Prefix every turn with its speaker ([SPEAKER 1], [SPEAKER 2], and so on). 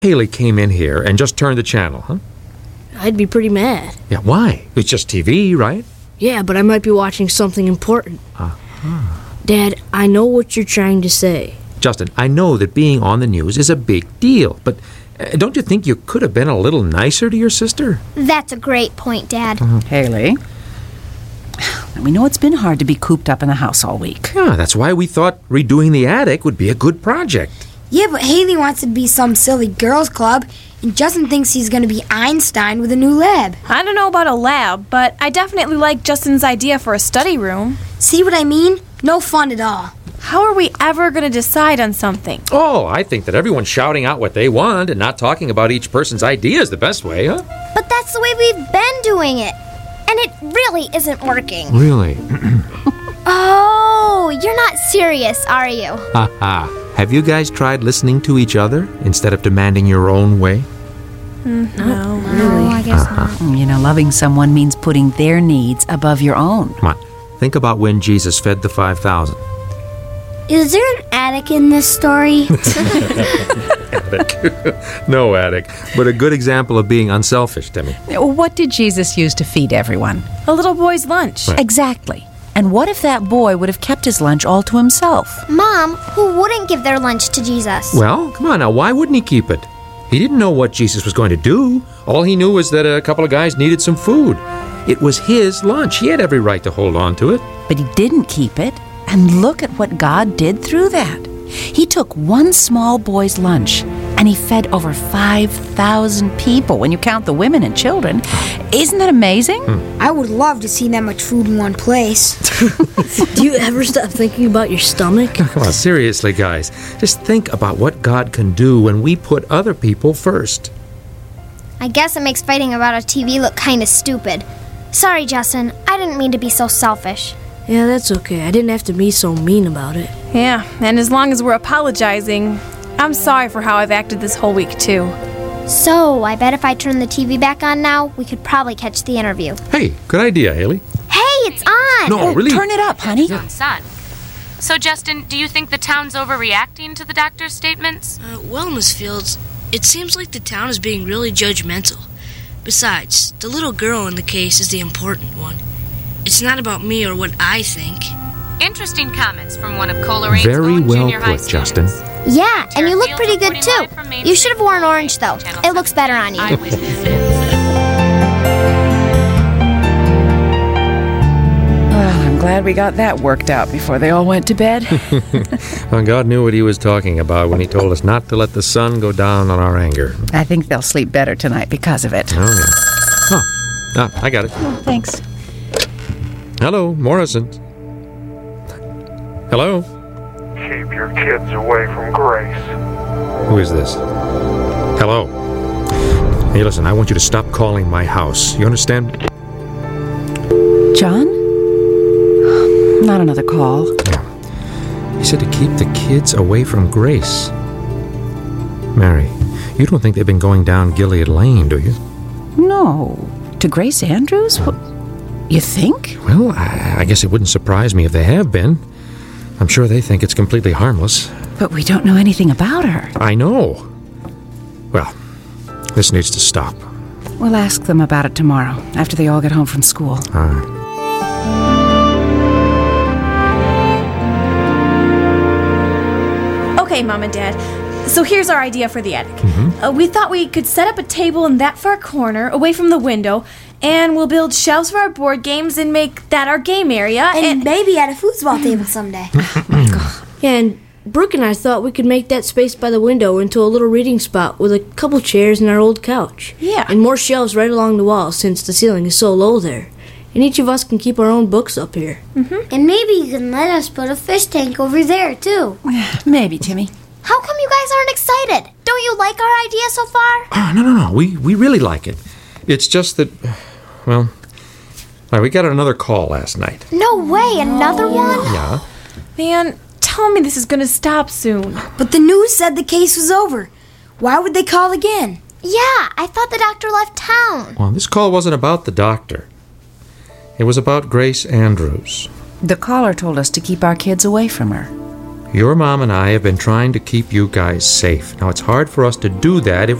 [SPEAKER 1] Haley came in here and just turned the channel, huh?
[SPEAKER 2] I'd be pretty mad.
[SPEAKER 1] Yeah, why? It's just TV, right?
[SPEAKER 2] Yeah, but I might be watching something important. Dad, I know what you're trying to say.
[SPEAKER 1] Justin, I know that being on the news is a big deal, but don't you think you could have been a little nicer to your sister?
[SPEAKER 3] That's a great point, Dad.
[SPEAKER 4] Haley, we know it's been hard to be cooped up in the house all week.
[SPEAKER 1] Yeah, that's why we thought redoing the attic would be a good project.
[SPEAKER 5] Yeah, but Haley wants to be some silly girls club, and Justin thinks he's going to be Einstein with a new lab.
[SPEAKER 6] I don't know about a lab, but I definitely like Justin's idea for a study room.
[SPEAKER 5] See what I mean? No fun at all.
[SPEAKER 6] How are we ever going to decide on something?
[SPEAKER 1] Oh, I think that everyone shouting out what they want and not talking about each person's idea is the best way, huh?
[SPEAKER 3] But that's the way we've been doing it. And it really isn't working.
[SPEAKER 1] Really?
[SPEAKER 3] Oh, you're not serious, are you?
[SPEAKER 1] Haha. Have you guys tried listening to each other instead of demanding your own way?
[SPEAKER 6] No,
[SPEAKER 3] I guess not.
[SPEAKER 4] You know, loving someone means putting their needs above your own.
[SPEAKER 1] Come on. Think about when Jesus fed the 5,000.
[SPEAKER 3] Is there an attic in this story?
[SPEAKER 1] No attic, but a good example of being unselfish, Timmy.
[SPEAKER 4] What did Jesus use to feed everyone?
[SPEAKER 6] A little boy's lunch.
[SPEAKER 1] Right.
[SPEAKER 4] Exactly. And what if that boy would have kept his lunch all to himself?
[SPEAKER 3] Mom, who wouldn't give their lunch to Jesus?
[SPEAKER 1] Well, come on now, why wouldn't he keep it? He didn't know what Jesus was going to do. All he knew was that a couple of guys needed some food. It was his lunch. He had every right to hold on to it.
[SPEAKER 4] But he didn't keep it. And look at what God did through that. He took one small boy's lunch and he fed over 5,000 people when you count the women and children. Isn't that amazing?
[SPEAKER 5] I would love to see that much food in one place.
[SPEAKER 2] Do you ever stop thinking about your stomach?
[SPEAKER 1] Come on, seriously, guys. Just think about what God can do when we put other people first.
[SPEAKER 3] I guess it makes fighting about a TV look kind of stupid. Sorry, Justin. I didn't mean to be so selfish.
[SPEAKER 2] Yeah, that's okay. I didn't have to be so mean about it.
[SPEAKER 6] Yeah, and as long as we're apologizing, I'm sorry for how I've acted this whole week, too.
[SPEAKER 3] So, I bet if I turn the TV back on now, we could probably catch the interview.
[SPEAKER 1] Hey, good idea, Haley.
[SPEAKER 3] Hey, it's on!
[SPEAKER 1] No, really?
[SPEAKER 4] Turn it up, honey.
[SPEAKER 7] Son. So, Justin, do you think the town's overreacting to the doctor's statements?
[SPEAKER 8] Well, Miss Fields, it seems like the town is being really judgmental. Besides, the little girl in the case is the important one. It's not about me or what I think.
[SPEAKER 7] Interesting comments from one of Colorado's
[SPEAKER 1] Very
[SPEAKER 7] own
[SPEAKER 1] well
[SPEAKER 7] junior high
[SPEAKER 1] put, Justin.
[SPEAKER 7] students.
[SPEAKER 3] Yeah, and you look pretty good, too. You should have worn orange, though. It looks better on you.
[SPEAKER 4] Well, I'm glad we got that worked out before they all went to bed.
[SPEAKER 1] Well, God knew what he was talking about when he told us not to let the sun go down on our anger.
[SPEAKER 4] I think they'll sleep better tonight because of it.
[SPEAKER 1] Oh, yeah. I got it.
[SPEAKER 4] Oh, thanks.
[SPEAKER 1] Hello, Morrison. Hello?
[SPEAKER 9] Keep your kids away from Grace.
[SPEAKER 1] Who is this? Hello? Hey, listen, I want you to stop calling my house. You understand?
[SPEAKER 4] John? Not another call.
[SPEAKER 1] Yeah. He said to keep the kids away from Grace. Mary, you don't think they've been going down Gilead Lane, do you?
[SPEAKER 4] No. To Grace Andrews? You think?
[SPEAKER 1] Well, I guess it wouldn't surprise me if they have been. I'm sure they think it's completely harmless.
[SPEAKER 4] But we don't know anything about her.
[SPEAKER 1] I know. Well, this needs to stop.
[SPEAKER 4] We'll ask them about it tomorrow, after they all get home from school.
[SPEAKER 1] All right.
[SPEAKER 6] Okay, Mom and Dad. So here's our idea for the attic. We thought we could set up a table in that far corner, away from the window, and we'll build shelves for our board games and make that our game area.
[SPEAKER 5] And maybe add a foosball table someday.
[SPEAKER 2] Yeah, and Brooke and I thought we could make that space by the window into a little reading spot with a couple chairs and our old couch.
[SPEAKER 6] Yeah.
[SPEAKER 2] And more shelves right along the wall since the ceiling is so low there. And each of us can keep our own books up here.
[SPEAKER 3] And maybe you can let us put a fish tank over there, too.
[SPEAKER 4] Maybe, Timmy.
[SPEAKER 3] How come you guys aren't excited? Don't you like our idea so far?
[SPEAKER 1] No. We really like it. It's just that, well, we got another call last night.
[SPEAKER 3] No way, another one?
[SPEAKER 1] Yeah.
[SPEAKER 6] Man, tell me this is going to stop soon.
[SPEAKER 5] But the news said the case was over. Why would they call again?
[SPEAKER 3] Yeah, I thought the doctor left town.
[SPEAKER 1] Well, this call wasn't about the doctor. It was about Grace Andrews.
[SPEAKER 4] The caller told us to keep our kids away from her.
[SPEAKER 1] Your mom and I have been trying to keep you guys safe. Now, it's hard for us to do that if